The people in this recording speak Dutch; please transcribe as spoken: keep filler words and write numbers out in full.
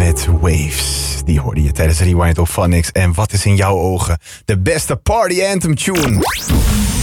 met Waves. Die hoorde je tijdens Rewind op Phonics. En wat is in jouw ogen de beste party anthem tune?